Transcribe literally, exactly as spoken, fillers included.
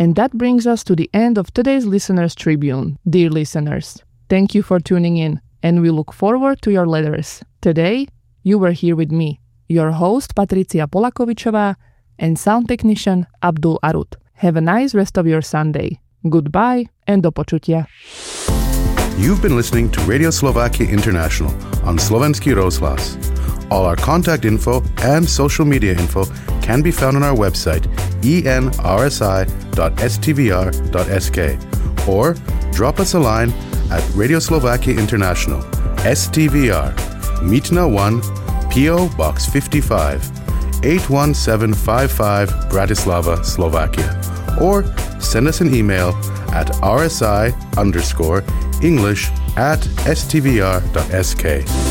And that brings us to the end of today's Listener's Tribune. Dear listeners, thank you for tuning in, and we look forward to your letters. Today, you were here with me, your host Patricia Polakovičová, and sound technician Abdul Arut. Have a nice rest of your Sunday. Goodbye and do počutia. You've been listening to Radio Slovakia International on Slovenský rozhlas. All our contact info and social media info can be found on our website e n r s i dot s t v r dot s k or drop us a line at Radio Slovakia International, S T V R, Mýtna one, P O Box fifty-five, eight one seven five five, Bratislava, Slovakia. Or send us an email at rsi underscore English at s t v r dot s k.